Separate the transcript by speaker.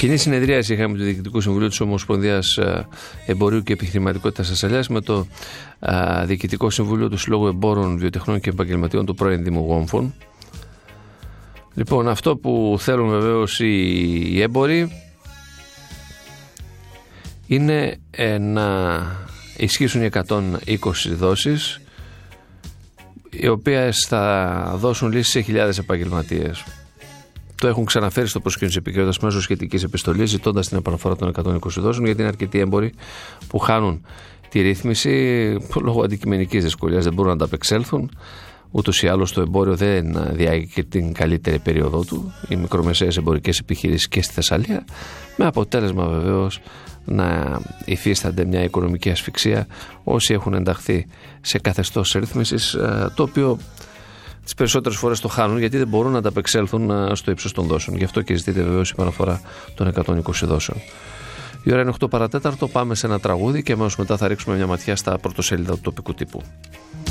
Speaker 1: Κοινή συνεδρίαση είχαμε του Διοικητικού Συμβουλίου της Ομοσπονδίας Εμπορίου και Επιχειρηματικότητας Θεσσαλίας με το Διοικητικό Συμβούλιο του Συλλόγου Εμπόρων, Βιοτεχνών και Επαγγελματιών του πρώην Δήμου Γόμφων. Λοιπόν, αυτό που θέλουν βεβαίως οι έμποροι είναι να ισχύσουν οι 120 δόσεις, οι οποίες θα δώσουν λύσεις σε χιλιάδες επαγγελματίες. Το έχουν ξαναφέρει στο προσκήνιο της επικαιρότητας μέσω σχετικής επιστολής, ζητώντας την επαναφορά των 120 δόσεων, γιατί είναι αρκετοί έμποροι που χάνουν τη ρύθμιση λόγω αντικειμενικής δυσκολίας, δεν μπορούν να ανταπεξέλθουν. Ούτως ή άλλως το εμπόριο δεν διάγει και την καλύτερη περίοδο του, οι μικρομεσαίες εμπορικές επιχειρήσεις και στη Θεσσαλία, με αποτέλεσμα βεβαίως να υφίστανται μια οικονομική ασφυξία όσοι έχουν ενταχθεί σε καθεστώς ρύθμισης, το οποίο τις περισσότερες φορές το χάνουν γιατί δεν μπορούν να ανταπεξέλθουν στο ύψος των δόσεων. Γι' αυτό και ζητείται βεβαίως η επαναφορά των 120 δόσεων. Η ώρα είναι 8 παρατέταρτο, πάμε σε ένα τραγούδι και αμέσως μετά θα ρίξουμε μια ματιά στα πρωτοσέλιδα του τοπικού τύπου.